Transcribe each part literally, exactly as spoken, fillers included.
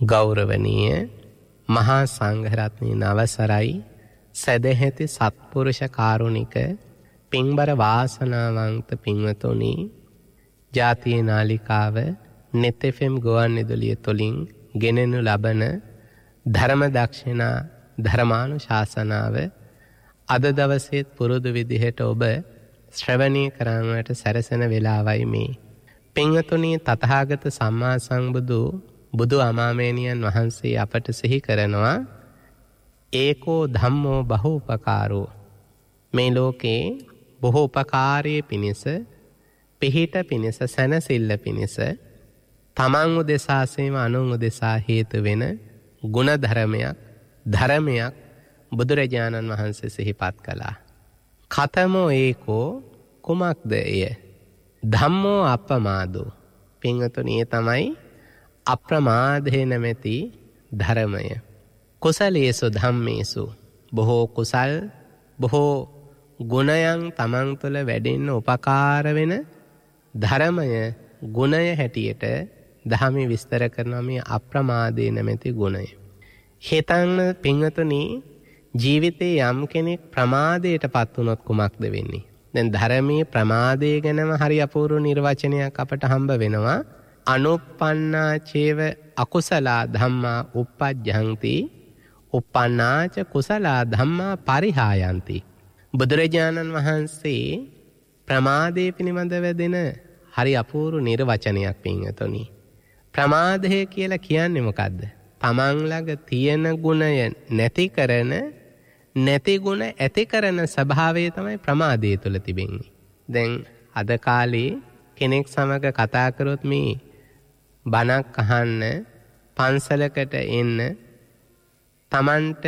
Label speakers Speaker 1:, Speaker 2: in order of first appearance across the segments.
Speaker 1: ගෞරවනීය මහා සංඝරත්නයේ අවසරයි සදැහැති සත්පුරුෂ කාරුණික පින්බර වාසනාවන්ත පින්වතුනි, ජාතිය නාලිකාව නෙත් එෆ් එම් ගුවන්විදුලිය තුලින් ගෙනෙනු ලබන ධර්ම දක්ෂිනා ධර්මානුශාසනාව අද දවසේත් පුරුදු විදිහට ඔබ ශ්‍රවණය කරන්නට සැරසෙන වෙලාවයි මේ. පින්වතුනි, තථාගත සම්මා සම්බුදු බුදු අමාමේනියන් වහන්සේ අපට සිහි කරනවා ඒකෝ ධම්මෝ බහූපකාරෝ. මේ ලෝකේ බොහෝ උපකාරයේ පිණිස, පිහිට පිණිස, සැනසෙල්ල පිණිස තමන් උදෙසාසේම අනුන් උදෙසා හේතු වෙන ගුණ ධර්මයක් ධර්මයක් බුදුරජාණන් වහන්සේ සිහිපත් කළා. කතමෝ ඒකෝ, කුමක්ද එය? ධම්මෝ අප්‍රමාදෝ. පින්වතුනි, ඒ තමයි අප්‍රමාදේ නැමැති ධර්මය. කුසලේසු ධම්මේසු. බොහෝ කුසල්, බොහෝ ගුණයන් තමන් තුළ වැඩෙන්න උපකාර වෙන ධර්මය, ගුණය හැටියට දහමේ විස්තර කරන මේ අප්‍රමාදේ නැමැති ගුණය. හිතන්න පින්වතුනි, ජීවිතේ යම් කෙනෙක් ප්‍රමාදයට පත් වුණොත් කුමක්ද වෙන්නේ? දැන් ධර්මයේ ප්‍රමාදය ගැනම හරි අපූර්ව නිර්වචනයක් අපට හම්බ වෙනවා. අනුප්පන්නා චේව අකුසලා ධම්මා uppajjanti uppannāca කුසලා ධම්මා පරිහායන්ති. බුදුරජාණන් වහන්සේ ප්‍රමාදයේ පිළිබඳව දෙන හරි අපූර්ව නිර්වචනයක් පින්වතුනි. ප්‍රමාදය කියලා කියන්නේ මොකද්ද? තමන් ළඟ තියෙන ගුණය නැති කරන, නැති ගුණ ඇති කරන ස්වභාවය තමයි ප්‍රමාදයේ තුල තිබෙන්නේ. දැන් අද කාලේ කෙනෙක් සමග කතා කරොත් මේ බණක් අහන්න, පන්සලකට එන්න තමන්ට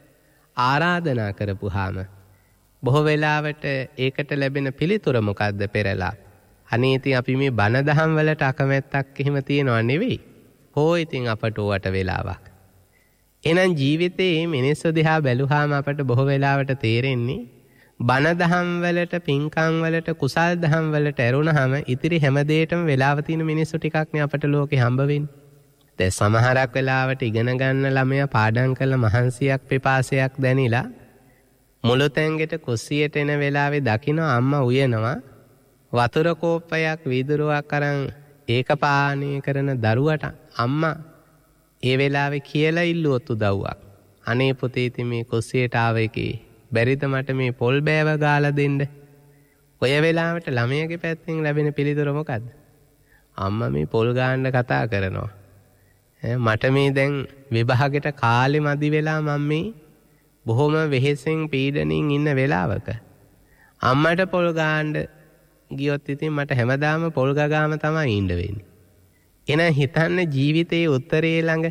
Speaker 1: ආරාධනා කරපුවාම බොහෝ වෙලාවට ඒකට ලැබෙන පිළිතුර මොකද්ද පෙරලා? අනේ ඉතින් අපි මේ බණ දහම් වලට අකමැත්තක් එහෙම තියනව නෙවෙයි. හෝ ඉතින් අපට ඕවට වෙලාවක්. එහෙනම් ජීවිතේ මිනිස්සු දිහා බැලුවාම අපට බොහෝ වෙලාවට තේරෙන්නේ බණ දහම් වලට, පින්කම් වලට, කුසල් දහම් වලට ඇරුණාම ඉතිරි හැම දෙයකටම වෙලාව තියෙන මිනිස්සු ටිකක් නේ අපට ලෝකේ හම්බ වෙන්නේ. දැන් සමහරක් වෙලාවට ඉගෙන ගන්න ළමයා පාඩම් කළ මහන්සියක්, පිපාසයක් දැනිලා මුළු තැන්ගෙට කුස්සියට එන වෙලාවේ දකින්න අම්මා උයනවා. වතුර කෝප්පයක්, වීදුරුවක් අරන් ඒක පානය කරන දරුවට අම්මා ඒ වෙලාවේ කියලා ඉල්ලුවොත් උදව්වක්. අනේ පුතේ, ඉතින් මේ කුස්සියට ආව එකේ බැරිද මට මේ පොල් බෑව ගාලා දෙන්න? ඔය වෙලාවට ළමයාගේ පැත්තෙන් ලැබෙන පිළිතුර මොකද්ද? අම්මා මේ පොල් ගාන්න කතා කරනවා. මට මේ දැන් විභාගෙට කාලෙ මදි වෙලා මම මේ බොහොම වෙහෙසෙන් පීඩනින් ඉන්න වෙලාවක අම්මට පොල් ගාන්න ගියොත් ඉතින් මට හැමදාම පොල් ගාම තමයි ඉන්න වෙන්නේ. එහෙනම් හිතන්න, ජීවිතයේ උත්තරේ ළඟ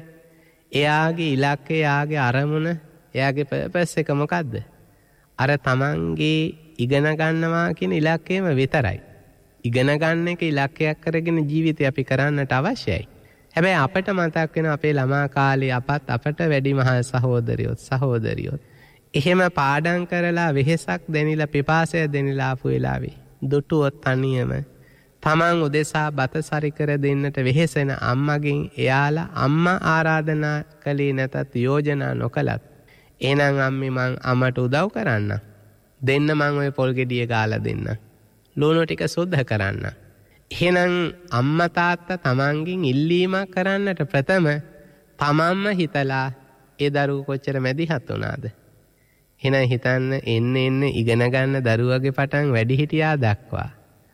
Speaker 1: එයාගේ ඉලක්කය, එයාගේ අරමුණ, එයාගේ පර්පස් එක මොකද්ද? අර තමන්ගේ ඉගෙන ගන්නවා කියන ඉලක්කයම විතරයි. ඉගෙන ගන්න එක ඉලක්කයක් කරගෙන ජීවිතය අපි කරන්නට අවශ්‍යයි. හැබැයි අපට මතක් වෙන අපේ ළමා කාලේ අපත් අපට වැඩිමහල් සහෝදරියොත් සහෝදරියොත් එහෙම පාඩම් කරලා වෙහෙසක් දැනිලා, පිපාසය දැනිලා ආපු වෙලාවේ දුටුවොත් තනියම තමන් උදෙසා බත සරි කර දෙන්නට වෙහෙසෙන අම්මගෙන් එයාලා අම්මා ආරාධනා කළේ නැතත්, යෝජනා නොකලත්, එහෙනම් අම්මේ මං අම්මට උදව් කරන්න දෙන්න, මං ඔය පොල් ගෙඩිය ගාලා දෙන්න, ලුණු ටික සුද්ධ කරන්න. එහෙනම් අම්මා තාත්තා තමන්ගෙන් ඉල්ලීමක් කරන්නට ප්‍රථම තමන්ම හිතලා ඒ දරුවෝ කොච්චර මැදිහත් වුණාද? එහෙනම් හිතන්න, එන්න එන්න ඉගෙන ගන්න දරුවගේ පටන් වැඩිහිටියා දක්වා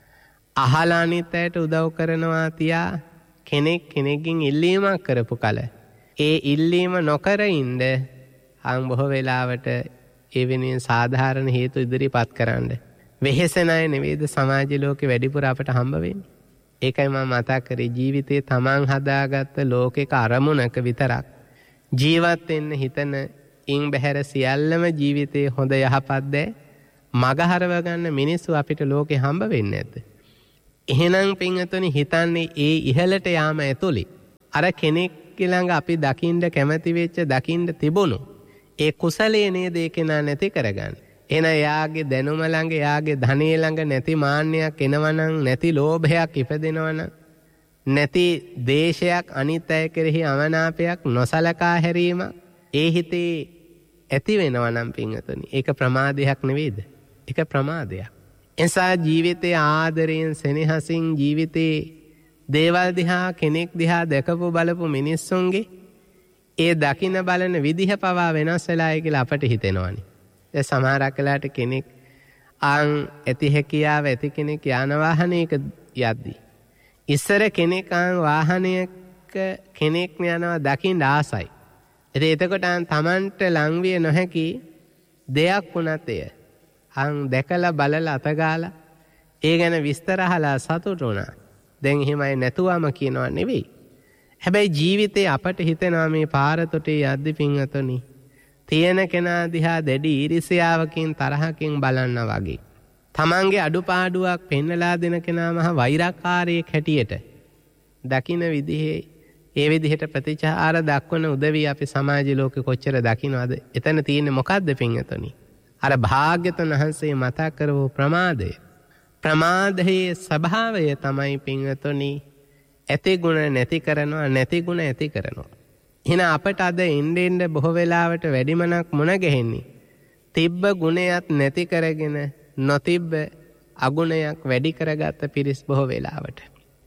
Speaker 1: අහලා අනිත් අයට උදව් කරනවා තියා කෙනෙක් කෙනෙක්ගෙන් ඉල්ලීමක් කරපු කල ඒ ඉල්ලීම නොකර ඉන්න අන් බොහෝ වෙලාවට ඒ වෙනුවෙන් සාධාරණ හේතු ඉදිරිපත් කරන්න වෙහෙසෙන අය නෙවෙයිද සමාජ ලෝකේ වැඩිපුර අපට හම්බ වෙන්නේ. ඒකයි මම මතක් කරේ, ජීවිතේ තමන් හදාගත්ත ලෝකෙක අරමුණක විතරක් ජීවත් වෙන්න හිතන ඉන් බැහැර සියල්ලම ජීවිතේ හොඳ යහපත් දේ මගහරව ගන්න මිනිස්සු අපිට ලෝකේ හම්බ වෙන්නේ නැද්ද? එහෙනම් පින්වතුනි, හිතන්නේ ඒ ඉහළට යාම ඇතුලේ අර කෙනෙක් ළඟ අපි දකින්න කැමති වෙච්ච, දකින්න තිබුණු ඒ කුසලයේ නේද ඒක නැති කරගන්න. එන යාගේ දැනුම ළඟ, යාගේ ධනෙ ළඟ නැති මාන්නයක් එනවනම්, නැති ලෝභයක් ඉපදෙනවනම් නැති දේශයක් අනිත් අය කෙරෙහි අමනාපයක් නොසලකා හැරීම ඒ හිතේ ඇති වෙනවා නම් පින්වතුනි ඒක ප්‍රමාදයක් නෙවෙයිද? ඒක ප්‍රමාදයක්. එසා ජීවිතයේ ආදරයෙන් සෙනෙහසින් ජීවිතේ දේවල් දිහා කෙනෙක් දිහා දැකපු බලපු මිනිස්සුන්ගේ ඒ දකින්න බලන විදිහ පවා වෙනස් වෙලායි කියලා අපට හිතෙනවනේ. ඒ සමහරක් වෙලාවට කෙනෙක් අන් ඇති හැකියාව ඇති කෙනෙක් යාන වාහනයක යද්දී ඉස්සර කෙනෙක් අන් වාහනයක කෙනෙක් යනවා දකින්න ආසයි. ඉතින් එතකොට අන් Tamanට ලං විය නොහැකි දෙයක් වුණත් එය අන් දැකලා බලලා අතගාලා ඒ ගැන විස්තර අහලා සතුටු වුණා. දැන් එහෙමයි නැතුවම කියනවා නෙවෙයි. හැබැයි ජීවිතේ අපට හිතෙනවා මේ පාර තොටේ යද්දි පින්වතුනි තියෙන කෙනා දිහා දැඩි ඊර්ෂ්‍යාවකින් තරහකින් බලන්න වගේ. තමන්ගේ අඩුපාඩුවක් පෙන්නලා දෙන කෙනා මහ වෛරකාරයෙක් හැටියට දකින්න විදිහේ ඒ විදිහට ප්‍රතිචාර දක්වන උදවිය අපි සමාජ ලෝකෙ කොච්චර දකින්නවද? එතන තියෙන්නේ මොකද්ද පින්වතුනි? අර භාග්‍යතුන් වහන්සේ මතක් කරපු ප්‍රමාදය. ප්‍රමාදයේ ස්වභාවය තමයි පින්වතුනි ඇති ගුණ නැති කරනවා නැති ගුණ ඇති කරනවා. එහෙනම් අපට අද ඉන්නේ ඉන්නේ බොහෝ වෙලාවට වැඩිමනක් මුණ ගැහෙන්නේ තිබ්බ ගුණයක් නැති කරගෙන නොතිබ්බ අගුණයක් වැඩි කරගත්ත පිරිස් බොහෝ වෙලාවට.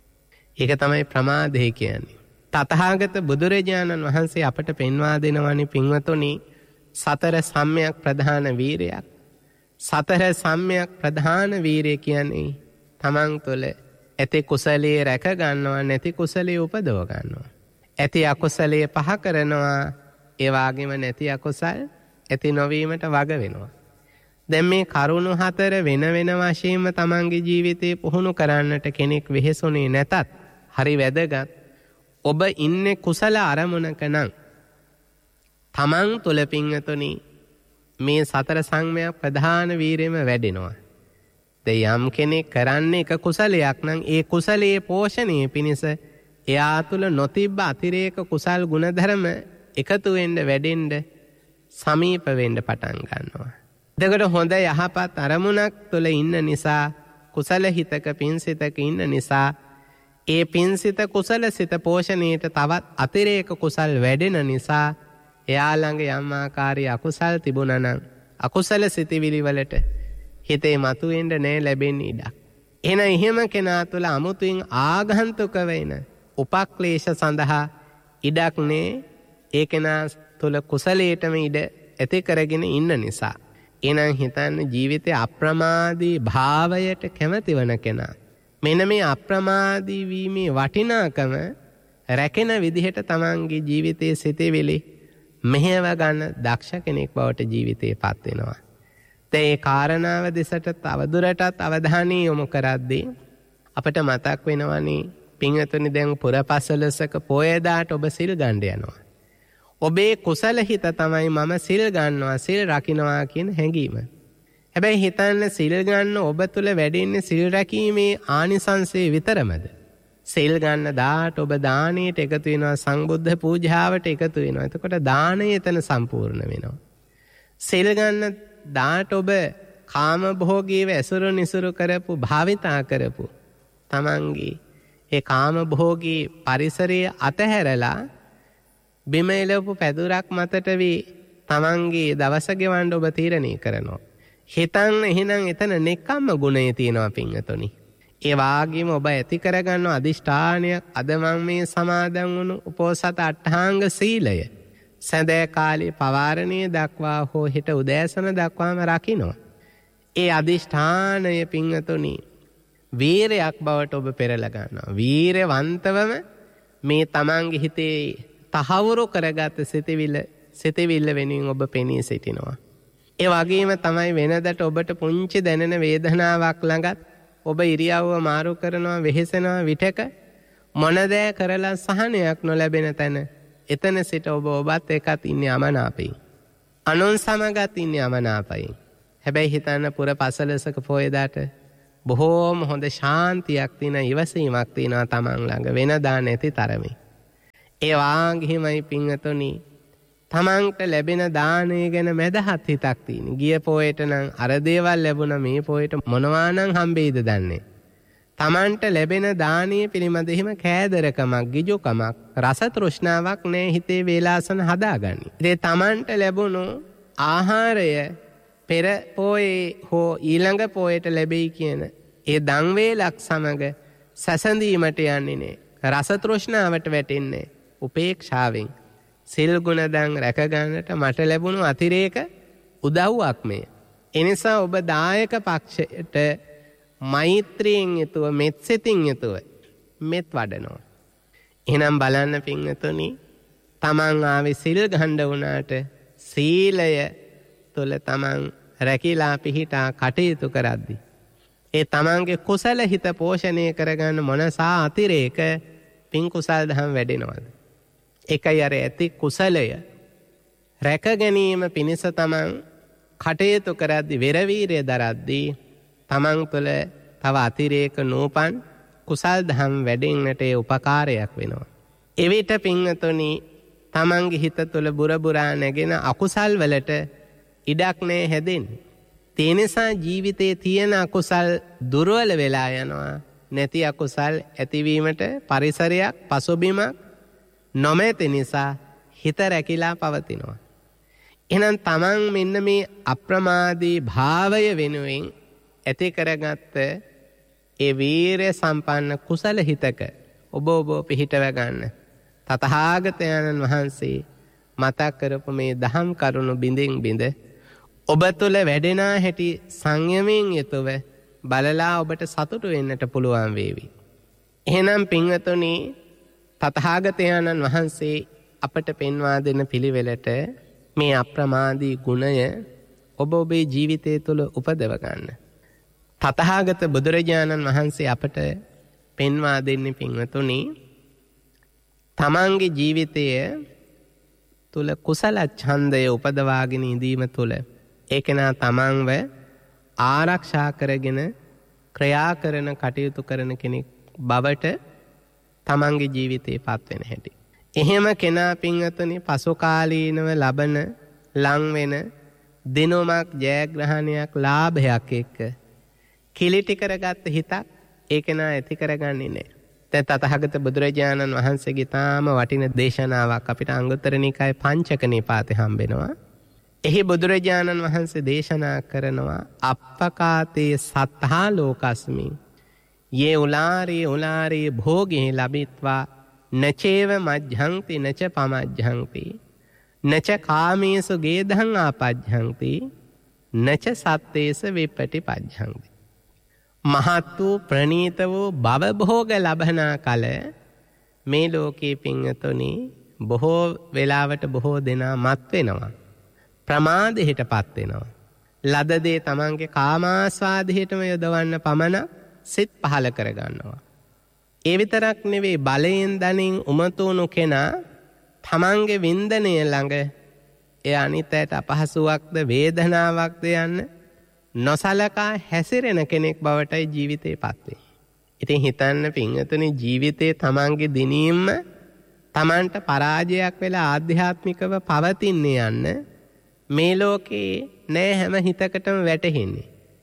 Speaker 1: ඒක තමයි ප්‍රමාදය කියන්නේ. තථාගත බුදුරජාණන් වහන්සේ අපට පෙන්වා දෙනවනේ පින්වතුනි සතර සම්‍යක් ප්‍රධාන වීරයක්. සතර සම්‍යක් ප්‍රධාන වීරය කියන්නේ තමන් තුළ ඇති කුසලයේ රැක ගන්නවා නැති කුසලයේ උපදව ගන්නවා. ඇති අකුසලයේ පහ කරනවා ඒ වගේම නැති අකුසල් ඇති නොවීමට වග වෙනවා. දැන් මේ කරුණු හතර වෙන වෙන වශයෙන්ම තමන්ගේ ජීවිතේ පුහුණු කරන්නට කෙනෙක් වෙහෙසුනේ නැතත් හරි වැදගත්. ඔබ ඉන්නේ කුසල අරමුණක නම් තමන් තුළ පින්වතුනි මේ සතර සංමයක් ප්‍රධාන වීරෙම වැඩෙනවා. යම් කෙනෙක් කරන්නේ එක කුසලයක් නම් ඒ කුසලයේ පෝෂණය පිණිස එයා තුළ නොතිබ්බ අතිරේක කුසල් ගුණධර්ම එකතු වෙන්න වැඩෙන්න සමීප වෙන්න පටන් ගන්නවා. එතකොට හොඳ යහපත් අරමුණක් තුළ ඉන්න නිසා කුසල හිතක පින්සිතක ඉන්න නිසා ඒ පින්සිත කුසල සිත පෝෂණයට තවත් අතිරේක කුසල් වැඩෙන නිසා එයා ළඟ යම් ආකාරයේ අකුසල් තිබුණා නම් අකුසල සිතිවිලි වලට හිතේ මතුවෙන්න නෑ ලැබෙන්නේ ඉඩක්. එහෙනම් එහෙම කෙනා තුළ අමුතුවෙන් ආගන්තුක වෙන උපක්ලේශ සඳහා ඉඩක් නෑ. ඒ කෙනා තුළ කුසලයටම ඉඩ ඇති කරගෙන ඉන්න නිසා. එහෙනම් හිතන්න ජීවිතේ අප්‍රමාදී භාවයට කැමති වන කෙනා මෙන්න මේ අප්‍රමාදී වීමේ වටිනාකම රැකෙන විදිහට තමන්ගේ ජීවිතයේ සිටෙවිලි මෙහෙව ගන්න දක්ෂ කෙනෙක් බවට ජීවිතේපත් වෙනවා. දැන් මේ කාරණාව දෙසට තවදුරටත් අවධානය යොමු කරද්දී අපිට මතක් වෙනවනේ පින්වතුනි දැන් පුරපසළොස්වක පොයදාට ඔබ සිල් ගන්න යනවා. ඔබේ කුසල හිත තමයි මම සිල් ගන්නවා සිල් රකින්නවා කියන හැඟීම. හැබැයි හිතන්න සිල් ගන්න ඔබ තුල වැඩෙන්නේ සිල් රැකීමේ ආනිසංසයේ විතරමද? සිල් ගන්න දාට ඔබ දාණයට එකතු වෙනවා සංබුද්ධ පූජාවට එකතු වෙනවා. එතකොට දාණය එතන සම්පූර්ණ වෙනවා. සිල් ගන්න දාට ඔබ කාම භෝගීව ඇසුරු නිසුරු කරපු භාවිතා කරපු තමන්ගේ ඒ කාම භෝගී පරිසරයේ අතහැරලා බිම එළවපු පැදුරක් මතට වී තමන්ගේ දවස ගෙවන්න ඔබ තීරණය කරනවා. හිතන්න එහෙනම් එතන නෙක්ඛම්ම ගුණය තියෙනවා පින්වතුනි. ඒ වාගේම ඔබ ඇති කරගන්න අදිෂ්ඨානයක් අද මම මේ සමාදන් වුණු උපෝසත අට්ඨාංග සීලය සඳේ කාලේ පවාරණයේ දක්වා හෝ හිට උදෑසන දක්වාම රකින්න. ඒ අදිෂ්ඨානය පින්වතුනි වීරයක් බවට ඔබ පෙරලා ගන්නවා. වීරවන්තවම මේ තමන්ගේ හිතේ තහවුරු කරගත් සිතවිල්ල සිතවිල්ල වෙනුවෙන් ඔබ පෙනී සිටිනවා. ඒ වගේම තමයි වෙනදට ඔබට පුංචි දැනෙන වේදනාවක් ළඟත් ඔබ ඉරියව්ව මාරු කරනවා වෙහෙසෙනවා විටක මොනදෑ කරලා සහනයක් නොලැබෙන තැන එතන සිට ඔබ ඔබත් එක්කත් ඉන්නේ අමනාපයෙන්. අනුන් සමගත් ඉන්නේ අමනාපයෙන්. හැබැයි හිතන්න පුර පසළොස්වක පොයදාට බොහෝම හොඳ ශාන්තියක් තියෙන ඉවසීමක් තියෙනවා තමන් ළඟ වෙනදා නැති තරමේ. ඒ වාගේමයි පින්වතුනි තමන්ට ලැබෙන දාණය ගැන මැදහත් හිතක් තියෙන. ගිය පොයට නම් අර දේවල් ලැබුණා මේ පොයට මොනවා නම් හම්බෙයිද දන්නේ. තමන්ට ලැබෙන දානීය පිළිබඳ හිම කෑදරකමක්, ගිජුකමක්, රස තෘෂ්ණාවක් නෑ හිතේ වේලාසන හදාගන්නේ. ඉතින් තමන්ට ලැබුණු ආහාරය පෙර පෝයේ හෝ ඊළඟ පෝයට ලැබෙයි කියන ඒ දන් වේලක් සමග සැසඳීමට යන්නේ නෑ. රස තෘෂ්ණාවට වැටෙන්නේ උපේක්ෂාවෙන්. සිල් ගුණ දන් රැක ගන්නට මට ලැබුණු අතිරේක උදව්වක් මේ. එනිසා ඔබ දායක පක්ෂයට මෛත්‍රියෙන් යුතුව මෙත් සිතින් යුතුව මෙත් වඩනවා. එහෙනම් බලන්න පින්වතුනි, තමන් ආවේ සිල් ගන්න වුණාට සීලය තුළ තමන් රැකිලා පිහිටා කටයුතු කරද්දී ඒ තමන්ගේ කුසල හිත පෝෂණය කරගන්න මොනසා අතිරේක පින් කුසල් දහම් වැඩෙනවද? එකයි අර ඇති කුසලය රැක ගැනීම පිණිස තමන් කටයුතු කරද්දී වෙරවීරය දරද්දී තමන් තුළ තව අතිරේක නූපන් කුසල් දහම් වැඩෙන්නට උපකාරයක් වෙනවා. එවිට පින්වතුනි, තමන්ගේ හිත තුළ බුරබුරා නැගෙන අකුසල් වලට ඉඩක් නෑ හැදෙන්නේ. ඒ නිසා ජීවිතයේ තියෙන අකුසල් දුර්වල වෙලා යනවා. නැති අකුසල් ඇතිවීමට පරිසරයක්, පසුබිමක් නොමැති නිසා හිත රැකිලා පවතිනවා. එහෙනම් තමන් මෙන්න මේ අප්‍රමාදී භාවය වෙනුවෙන් ඇති කරගත්ත ඒ වීරය සම්පන්න කුසල හිතක ඔබ ඔබ පිහිටව ගන්න. තථාගතයන්න් වහන්සේ මතක් කරපු මේ දහම් කරුණු බිඳින් බිඳ ඔබ තුළ වැඩෙනා හැටි සංයමයෙන් යුතුව බලලා ඔබට සතුටු වෙන්නට පුළුවන් වේවි. එහෙනම් පින්වතුනි, තථාගතයන්න් වහන්සේ අපට පෙන්වා දෙන පිළිවෙලට මේ අප්‍රමාදී ගුණය ඔබ ඔබේ ජීවිතය තුළ උපදව ගන්න. තථාගත බුදුරජාණන් වහන්සේ අපට පෙන්වා දෙන්නේ පින්වතුනි, තමන්ගේ ජීවිතය තුළ කුසල ඡන්දය උපදවාගෙන ඉඳීම තුළ ඒකෙනා තමන්ව ආරක්ෂා කරගෙන ක්‍රියා කරන කටයුතු කරන කෙනෙක් බවට තමන්ගේ ජීවිතේ පත් වෙන හැටි. එහෙම කෙනා පින්වතුනි පසු කාලීනව ලබන ලං වෙන දිනුමක්, ජයග්‍රහණයක්, ලාභයක් එක්ක කිලිටි කරගත්ත හිතක් ඒ කෙනා ඇති කරගන්නේ නැහැ. දැන් තථාගත බුදුරජාණන් වහන්සේගේ තාම වටින දේශනාවක් අපිට අංගුත්තර නිකායේ පංචක නිපාතේ හම්බෙනවා. එහි බුදුරජාණන් වහන්සේ දේශනා කරනවා, අප්පකාතේ සත්තා ලෝකස්මි යේ උලාරේ උලාරේ භෝගේ ලබිත්වා නචේව මජ්ජන්ති නච පමජ්ජන්ති නච කාමේසු ගේධං ආපජ්ජන්ති නච සත්තේස විපටිපජ්ජන්ති. මහත් වූ ප්‍රණීත වූ භව භෝග ලබනා කල මේ ලෝකේ පින්වතුනි බොහෝ වෙලාවට බොහෝ දෙනා මත් වෙනවා, ප්‍රමාදයටපත් වෙනවා. ලද දේ තමන්ගේ කාමාස්වාදයටම යොදවන්න පමණ සිත් පහල කරගන්නවා. ඒ විතරක් නෙවෙයි, බලයෙන් ධනෙන් උමතුණු කෙනා තමන්ගේ වින්දනය ළඟ එය අනිත්‍යයට අපහසුවක්ද වේදනාවක්ද යන්න නොසලකා හැසිරෙන කෙනෙක් බවටයි ජීවිතේ පත් වෙන්නේ. ඉතින් හිතන්න පින්වතුනි, ජීවිතේ තමන්ගේ දිනීම තමන්ට පරාජයක් වෙලා ආධ්‍යාත්මිකව පවතින්නේ යන්න මේ ලෝකේ නෑ හැම හිතකටම වැටහෙන්නේ.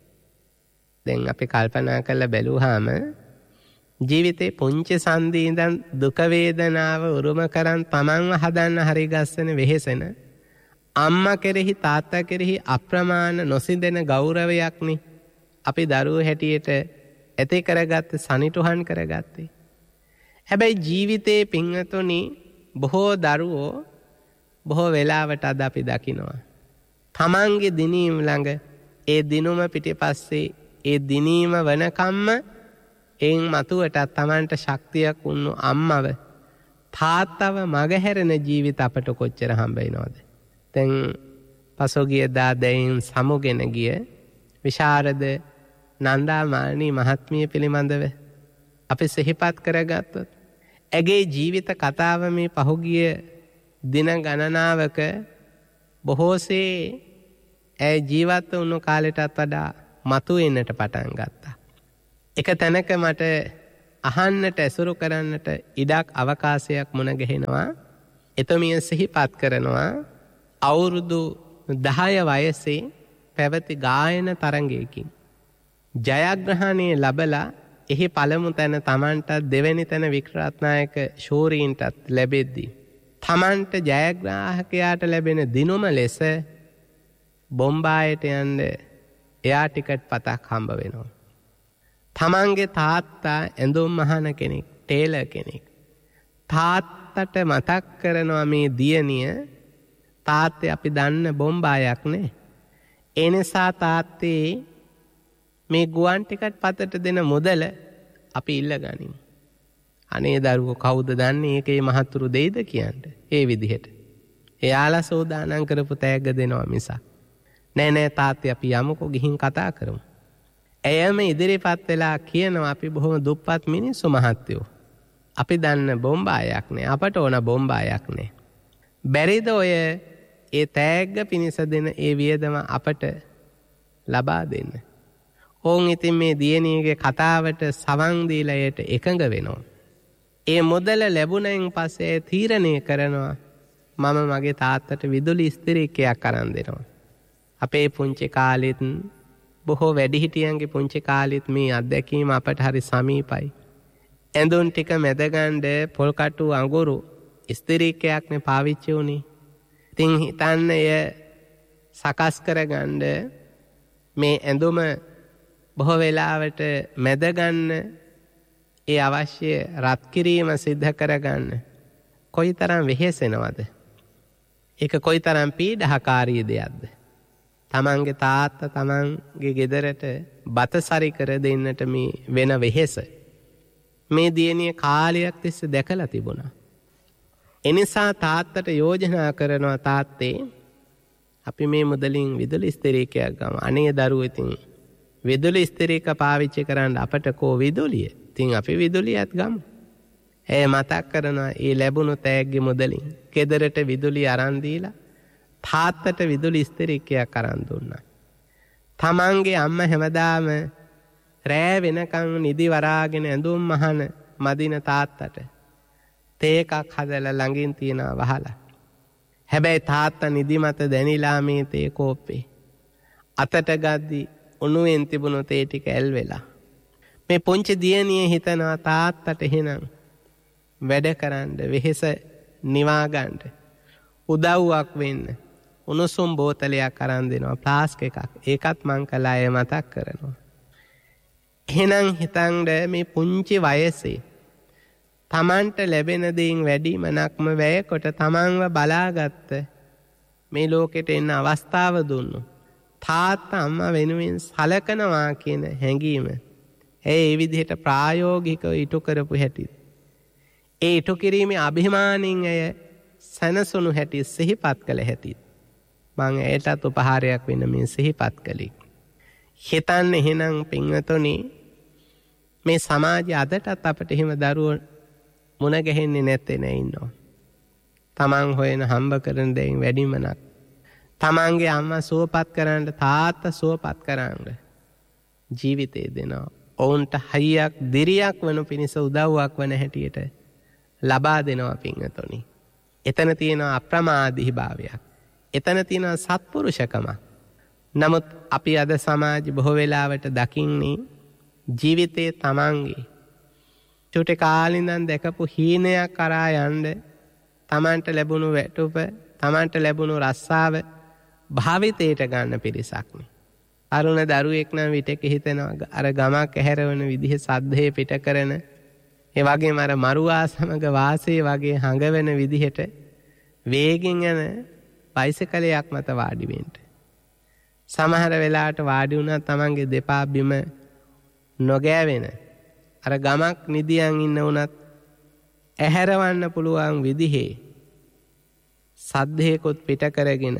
Speaker 1: දැන් අපි කල්පනා කරලා බැලුවාම ජීවිතේ පුංචි සංදී ඉඳන් දුක වේදනාව උරුම කරන් තමන්ව හදන්න හරි ගස්සන වෙහෙසෙන අම්මා කෙරෙහි තාත්තා කෙරෙහි අප්‍රමාණ නොසිඳෙන ගෞරවයක්නේ අපි දරුවෝ හැටියට ඇති කරගත්ත සනිටුහන් කරගත්තේ. හැබැයි ජීවිතේ පින්වතුනි බොහෝ දරුවෝ බොහෝ වෙලාවට අද අපි දකිනවා තමන්ගේ දිනීම ළඟ ඒ දිනුම පිටිපස්සේ ඒ දිනීම වනකම්ම එයින් මතුවටත් තමන්ට ශක්තියක් වුණු අම්මව තාත්තව මගහැරෙන ජීවිත අපට කොච්චර හම්බ වෙනවද? දැන් පසුගිය දා දැයින් සමුගෙන ගිය විශාරද නන්දාමාලනී මහත්මිය පිළිබඳව අපි සිහිපත් කරගත්තොත් ඇගේ ජීවිත කතාව මේ පහුගිය දින ගණනාවක බොහෝසේ ඇය ජීවත් වුණු කාලෙටත් වඩා මතුවෙන්නට පටන් ගත්තා. එක තැනක මට අහන්නට ඇසුරු කරන්නට ඉඩක් අවකාශයක් මුණ ගැහෙනවා. එතුමිය සිහිපත් කරනවා අවුරුදු දහය වයසේ පැවති ගායන තරඟයකින් ජයග්‍රහණය ලැබලා එහි පළමු තැන තමන්ටත් දෙවැනි තැන වික්‍රත්නායක ශූරීන්ටත් ලැබෙද්දී තමන්ට ජයග්‍රාහකයාට ලැබෙන දිනුම ලෙස බොම්බායට යන්න එයා ටිකට් පතක් හම්බ වෙනවා. තමන්ගේ තාත්තා ඇඳුම් මහන කෙනෙක්, ටේලර් කෙනෙක්. තාත්තට මතක් කරනවා මේ දියණිය තාත්තේ අපි දන්න බොම්බායක් නේ. ඒ නිසා තාත්තේ මේ ගුවන් ටිකට් පතට දෙන මුදල අපි ඉල්ල ගනිමු. අනේ දරුවෝ කවුද දන්නේ ඒකේ මහතුරු දෙයිද කියන්නේ. ඒ විදිහට. එයාලා සෝදානම් කරපු තෑග්ග දෙනවා මිසක්. නෑ නෑ තාත්තේ අපි යමුකෝ ගිහින් කතා කරමු. එයම ඉදිරිපත් වෙලා කියනවා අපි බොහොම දුප්පත් මිනිස්සු මහත්තයෝ. අපි දන්න බොම්බායක් නේ. අපට ඕන බොම්බායක් නේ. බැරිද ඔය ඒ තෑග්ග පිණිස දෙන ඒ වියදම අපට ලබා දෙන්න. ඕන් ඉතින් මේ දියණියගේ කතාවට සවන් දීලා යට එකඟ වෙනවා. ඒ මුදල ලැබුණෙන් පස්සේ තීරණය කරනවා මම මගේ තාත්තට විදුලි ඉස්තිරිකයක් අරන් දෙනවා. අපේ පුංචි කාලෙත් බොහෝ වැඩිහිටියන්ගේ පුංචි කාලෙත් මේ අත්දැකීම අපට හරි සමීපයි. ඇඳුම් ටික මැදගන්න පොල්කටු අඟුරු ඉස්තිරිකයක්නේ පාවිච්චි වුණේ. ඉතින් හිතන්න එය සකස් කරගන්න මේ ඇඳුම බොහෝ වෙලාවට මැදගන්න ඒ අවශ්‍ය රත් කිරීම සිද්ධ කරගන්න කොයිතරම් වෙහෙසෙනවද? ඒක කොයිතරම් පීඩාකාරී දෙයක්ද? තමන්ගේ තාත්තා තමන්ගේ ගෙදරට බත සරි කර දෙන්නට මේ වෙන වෙහෙස මේ දියණිය කාලයක් තිස්සේ දැකලා තිබුණා. එනිසා තාත්තට යෝජනා කරනවා තාත්තේ අපි මේ මුදලින් විදුලි ඉස්තිරිකයක් ගමු. අනේ දරුවෝ ඉතින් විදුලි ඉස්තිරික පාවිච්චි කරන්න අපට කෝ විදුලිය. ඉතින් අපි විදුලියත් ගමු. ඒ මතක් කරනවා ඒ ලැබුණු තෑග්ගේ මුදලින් ගෙදරට විදුලිය අරන් දීලා තාත්තට විදුලි ඉස්තිරිකයක් අරන් දුන්නා. තමන්ගේ අම්මා හැමදාම රෑ වෙනකන් නිදි වරාගෙන ඇඳුම් මහන මදින තාත්තට තේ එකක් හදලා ළඟින් තියනවා වහලා. හැබැයි තාත්තා නිදිමත දැනිලා මේ තේ කෝප්පේ අතට ගද්දි උණුවෙන් තිබුණු තේ ටික ඇල් වෙලා. මේ පුංචි දියණිය හිතනවා තාත්තට එහෙනම් වැඩ කරන්න වෙහෙස නිවා ගන්න උදව්වක් වෙන්න උණුසුම් බෝතලයක් අරන් දෙනවා ෆ්ලාස්ක් එකක්. ඒකත් මං කළා ඒ මතක් කරනවා. එහෙනම් හිතන්න මේ පුංචි වයසේ තමන්ට ලැබෙන දේන් වැඩිමනක්ම වැයකොට තමන්ව බලාගත්ත මේ ලෝකෙට එන්න අවස්ථාව දුන්නු තාත්තා අම්මා වෙනුවෙන් සලකනවා කියන හැඟීම ඒ ඒ විදිහට ප්‍රායෝගිකව ඉටු කරපු හැටි ඒ ඉටු කිරීමේ අභිමානින් ඇය සනසුණු හැටි සිහිපත් කළ හැටි මම ඇයටත් උපහාරයක් වෙන මේ සිහිපත් කළේ. හිතන්න එහෙනම් පින්වතුනි මේ සමාජය අදටත් අපිට එහෙම දරුවෝ මුණ ගැහෙන්නේ නැත්තේ නෑ ඉන්නවා. තමන් හොයන හම්බ කරන දෙයින් වැඩිමනක් තමන්ගේ අම්මා සුවපත් කරන්න තාත්තා සුවපත් කරන්න ජීවිතේ දෙනවා. ඔවුන්ට හයියක් දිරියක් වනු පිණිස උදව්වක් වන හැටියට ලබා දෙනවා පින්වතුනි. එතන තියෙනවා අප්‍රමාදී භාවයක්. එතන තියෙනවා සත්පුරුෂකමක්. නමුත් අපි අද සමාජ බොහෝ වෙලාවට දකින්නේ ජීවිතේ තමන්ගේ චුටි කාලේ ඉඳන් දැකපු හීනයක් කරා යන්න තමන්ට ලැබුණු වැටුප තමන්ට ලැබුණු රස්සාව භාවිතයට ගන්න පිරිසක් නේ. අරුණ දරුවෙක් නම් විටක හිතෙනවා අර ගමක් ඇහැරවන විදිහ සද්දේ පිට කරන ඒ වගේම අර මරුවා සමග වාසයේ වගේ හඟවන විදිහට වේගෙන් යන බයිසිකලයක් මත වාඩි වෙන්න. සමහර වෙලාවට වාඩි වුණා තමන්ගේ දෙපා බිම නොගෑවෙන අර ගමක් නිදියන් ඉන්න උනත් ඇහැරවන්න පුළුවන් විදිහේ සද්දේකොත් පිට කරගෙන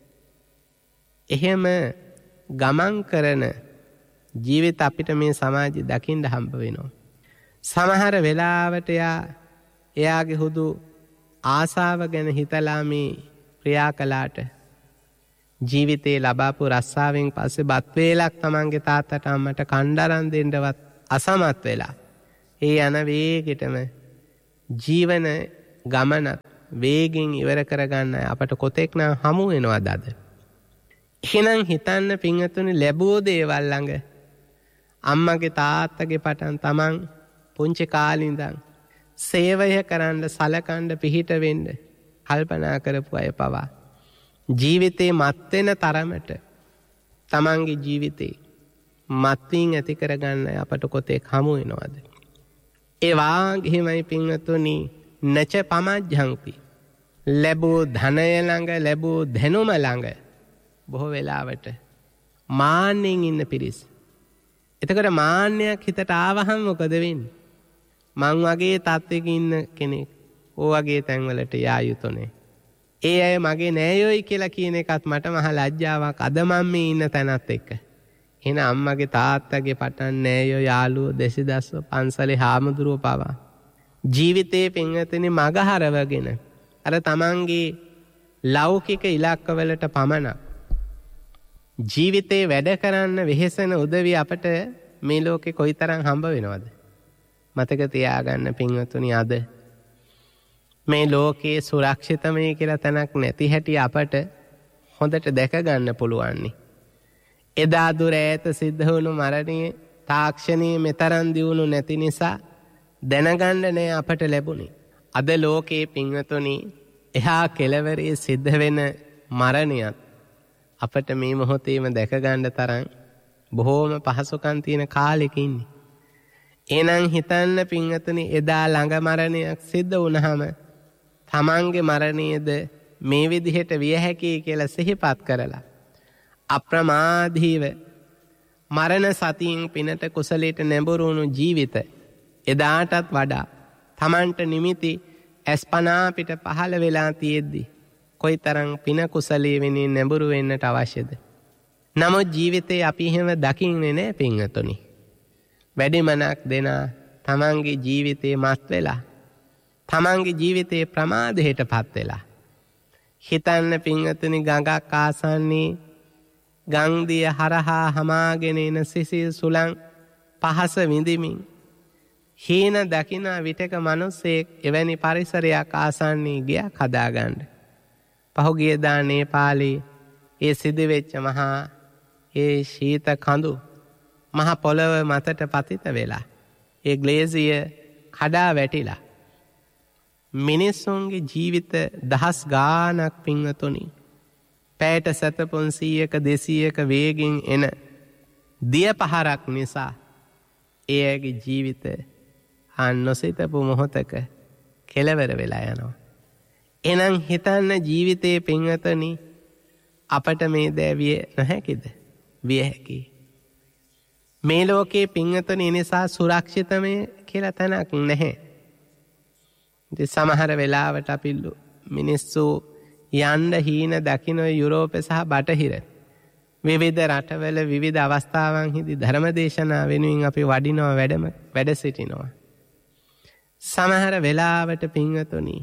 Speaker 1: එහෙම ගමන් කරන ජීවිත අපිට මේ සමාජයේ දකින්න හම්බ වෙනවා. සමහර වෙලාවට එයා එයාගේ හුදු ආසාව ගැන හිතලා මේ ක්‍රියා කළාට ජීවිතේ ලබාපු රස්සාවෙන් පස්සේ බත් වේලක් තමන්ගේ තාත්තට අම්මට කණ්ඩාරම් දෙන්නවත් අසමත් වෙලා ඒ යන වේගෙටම ජීවන ගමන වේගෙන් ඉවර කරගන්න අපට කොතෙක් නම් හමු වෙනවද අද? එහෙනම් හිතන්න පින්වතුනි ලැබුව දේවල් ළඟ අම්මගේ තාත්තගේ පටන් තමන් පුංචි කාලේ ඉඳන් සේවය කරන්න සලකන්න පිහිට වෙන්න කල්පනා කරපු අය පවා ජීවිතේ මත් වෙන තරමට තමන්ගේ ජීවිතේ මත්ින් ඇති කරගන්න අපට කොතෙක් හමු වෙනවද? ඒ වාගේමයි පින්වතුනි නච පමජ්ජංපි ලැබූ ධනය ළඟ ලැබූ දැනුම ළඟ බොහෝ වෙලාවට මාන්නෙන් ඉන්න පිරිස. එතකොට මාන්නයක් හිතට ආවහම මොකද වෙන්නේ? මං වගේ තත්ත්වයක ඉන්න කෙනෙක් ඕ වගේ තැන්වලට යා යුතුනේ. ඒ අය මගේ නෑයෝයි කියලා කියන එකත් මට මහ ලැජ්ජාවක්. අද මම මේ ඉන්න තැනත් එක්ක. එහෙනම් අම්මගේ තාත්තගේ පටන් නෑයෝ යාළුවෝ දෙසිදස්ව පන්සලේ හාමුදුරුවෝ පවා ජීවිතේ පින්වතුනි මග හරවගෙන අර තමන්ගේ ලෞකික ඉලක්කවලට පමණක් ජීවිතේ වැඩ කරන්න වෙහෙසන උදවිය අපට මේ ලෝකේ කොයිතරම් හම්බ වෙනවද? මතක තියාගන්න පින්වතුනි අද මේ ලෝකේ සුරක්ෂිතමයි කියලා තැනක් නැති හැටි අපට හොඳට දැක ගන්න පුළුවන්. එදා දුර ඈත සිද්ධ වුණු මරණීය තාක්ෂණයේ මෙතරම් දියුණු නැති නිසා දැනගන්න නෑ අපට ලැබුණේ. අද ලෝකේ පින්වතුනි එහා කෙළවරේ සිද්ධ වෙන මරණයත් අපට මේ මොහොතේම දැක ගන්න තරම් බොහෝම පහසුකම් තියෙන කාලෙක ඉන්නේ. එහෙනම් හිතන්න පින්වතුනි එදා ළඟ මරණයක් සිද්ධ වුණාම තමන්ගේ මරණයද මේ විදිහට විය හැකියි කියලා සිහිපත් කරලා අප්‍රමාදීව මරණ සතියෙන් පිනට කුසලයට නැඹුරු වුණු ජීවිත එදාටත් වඩා තමන්ට නිමිති ඇස්පනා පිට පහළ වෙලා තියෙද්දි කොයිතරම් පින කුසලයේ වෙනින් නැඹුරු වෙන්නට අවශ්‍යද? නමුත් ජීවිතේ අපි එහෙම දකින්නේ නැහැ පින්වතුනි. වැඩිමනක් දෙන තමන්ගේ ජීවිතේ මත් වෙලා තමන්ගේ ජීවිතේ ප්‍රමාදයටපත් වෙලා හිතන්න පින්වතුනි ගඟක් ආසන්නේ ගං දිය හරහා හමාගෙන එන සිසිල් සුළං පහස විඳිමින් හීන දකින විටක මිනිසෙක් එවැනි පරිසරයක් ආසන්නේ ගියක් හදාගන්න. පහුගිය දා නේපාලේ ඒ සිදුවෙච්ච මහා ඒ ශීත කඳු මහ පොළව මතට පතිත වෙලා ඒ ග්ලේසිය කඩා වැටිලා මිනිස්සුන්ගේ ජීවිත දහස් ගාණක් පින්වතුනි පැයට සතපොන් සීයක දෙසීයක වේගෙන් එන දිය පහරක් නිසා එයාගේ ජීවිත අන්නොසිතපු මොහොතක කෙලවර වෙලා යනවා. එහෙනම් හිතන්න ජීවිතයේ පින්වතුනි අපට මේ දෑවිය නොහැකිද? විය හැකියි. මේ ලෝකේ පින්වතුනි නිසා සුරක්ෂිතමය කියලා තැනක් නැහැ. ඉතින් සමහර වෙලාවට අපි මිනිස්සු යන්න හීන දකින්න යුරෝපේ සහ බටහිර විවිධ රටවල විවිධ අවස්ථාවන්හිදී ධර්මදේශනා වෙනුවෙන් අපි වඩිනවා වැඩම වැඩ සිටිනවා. සමහර වෙලාවට පින්වතුනි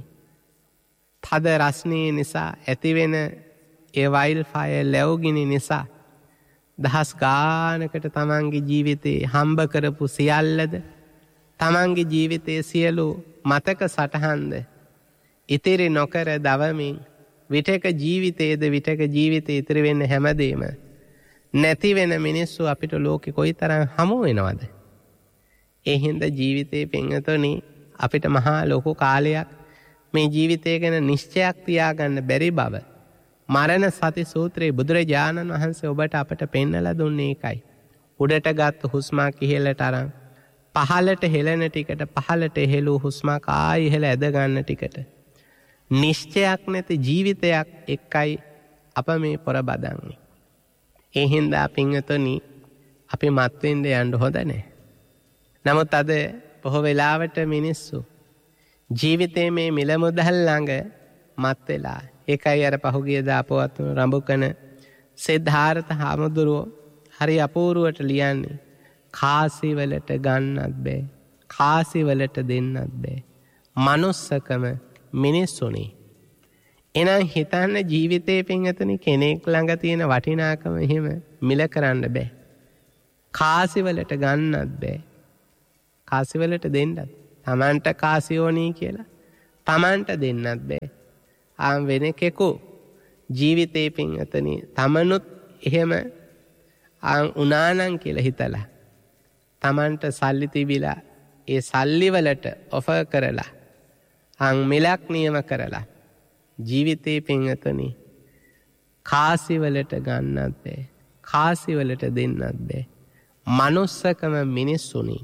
Speaker 1: තද රස්නේ නිසා ඇතිවෙන ඒ වයිල්ඩ් ෆයර් ලැබුගිනි නිසා දහස් ගානකට තමන්ගේ ජීවිතේ හම්බ කරපු සියල්ලද තමන්ගේ ජීවිතයේ සියලු මතක සටහන්ද ඉතිරි නොකර දවමින් විටක ජීවිතයේද විටක ජීවිතේ ඉතිරි වෙන්න හැමදේම නැති වෙන මිනිස්සු අපිට ලෝකෙ කොයිතරම් හමු වෙනවද? ඒ හින්දා ජීවිතේ පින්වතුනි අපිට මහා ලොකු කාලයක් මේ ජීවිතය ගැන නිශ්චයක් තියාගන්න බැරි බව මරණ සති සූත්‍රයේ බුදුරජාණන් වහන්සේ ඔබට අපට පෙන්නලා දුන්නේ ඒකයි. උඩට ගත්ත හුස්මක් ඉහළට අරන් පහළට හෙළන ටිකට පහළට හෙළූ හුස්මක් ආයි ඉහළ ඇද ගන්න ටිකට නිශ්චයක් නැති ජීවිතයක් එක්කයි අප මේ පොර බදන්නේ. ඒ හින්දා පින්වතුනි අපි මත් වෙන්න යන්න හොඳ නැහැ. නමුත් අද බොහෝ වෙලාවට මිනිස්සු ජීවිතයේ මේ මිල මුදල් ළඟ මත් වෙලා ඒකයි අර පහුගිය දාපවත් රඹුකන සිද්ධාර්ථ හාමුදුරුවෝ හරි අපූර්වට ලියන්නේ කාසි වලට ගන්නත් බෑ කාසි වලට දෙන්නත් බෑ මනුස්සකම මිනිස්සුනේ. එහෙනම් හිතන්න ජීවිතේ පින්වතුනි කෙනෙක් ළඟ තියෙන වටිනාකම එහෙම මිල කරන්න බෑ. කාසි වලට ගන්නත් බෑ කාසි වලට දෙන්නත් තමන්ට කාසි ඕනී කියලා තමන්ට දෙන්නත් බෑ. ආම් වෙන කෙකෝ ජීවිතේ පින්වතුනි තමනුත් එහෙම ආන් උනානම් කියලා හිතලා Tamanට සල්ලි තිබිලා ඒ සල්ලි වලට ඔෆර් කරලා අං මිලක් නියම කරලා ජීවිතේ පින්වතුනි කාසි වලට ගන්නත් බෑ. කාසි වලට දෙන්නත් බෑ. මනුස්සකම මිනිස්සුනි